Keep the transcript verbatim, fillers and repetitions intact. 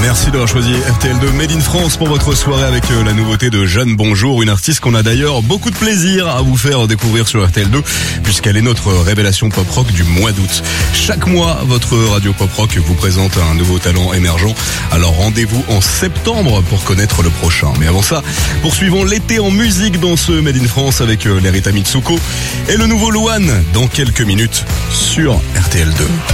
Merci d'avoir choisi R T L deux Made in France pour votre soirée avec la nouveauté de Jeanne Bonjour, une artiste qu'on a d'ailleurs beaucoup de plaisir à vous faire découvrir sur R T L deux puisqu'elle est notre révélation pop rock du mois d'août. Chaque mois, votre radio pop rock vous présente un nouveau talent émergent. Alors rendez-vous en septembre pour connaître le prochain. Mais avant ça, poursuivons l'été en musique dans ce Made in France avec l'Erita Mitsuko et le nouveau Luan dans quelques minutes sur R T L deux.